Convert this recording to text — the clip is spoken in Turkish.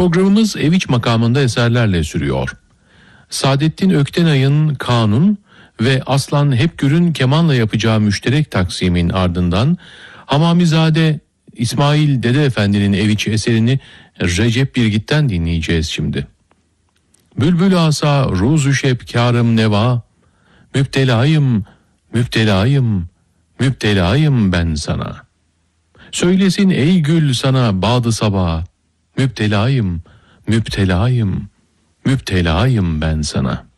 Programımız Eviç makamında eserlerle sürüyor. Saadettin Öktenay'ın Kanun ve Aslan Hepgür'ün kemanla yapacağı müşterek taksimin ardından Hamamizade İsmail Dede Efendi'nin Eviç eserini Recep Birgit'ten dinleyeceğiz şimdi. Bülbül asa ruzu şebkârım neva, müptelayım, müptelayım, müptelayım ben sana. Söylesin ey gül sana bağdı sabah, müptelayım, müptelayım, müptelayım ben sana.